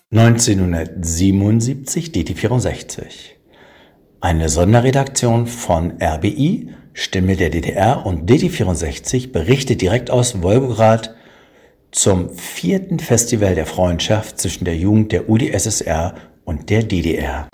1977 DT64. Eine Sonderredaktion von RBI, Stimme der DDR und DT64 berichtet direkt aus Wolgograd zum 4. Festival der Freundschaft zwischen der Jugend der UdSSR und der DDR.